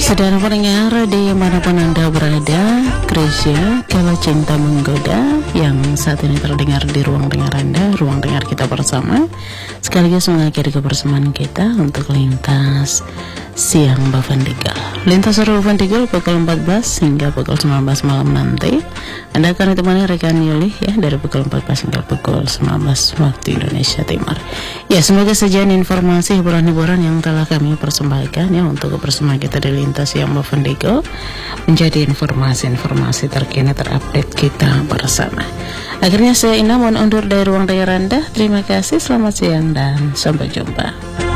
Saudara pendengar dimanapun Anda berada, Krisya, kalau cinta menggoda yang saat ini terdengar di ruang dengar Anda, ruang dengar kita bersama, sekaligus mengakhiri kebersamaan kita untuk lintas siang Bavandigal. Lintas Sore Bavandigal pukul 14 hingga pukul 19 malam nanti. Anda akan ditemani rekan Yuli ya dari pukul 14 hingga pukul 19 waktu Indonesia Timur. Ya, semoga sajian informasi hiburan-hiburan yang telah kami persembahkan ya untuk kebersamaan kita di lintas siang Bavandigal menjadi informasi-informasi terkini terupdate kita bersama. Akhirnya saya Ina mohon undur dari ruang dengar Anda. Terima kasih, selamat siang dan sampai jumpa.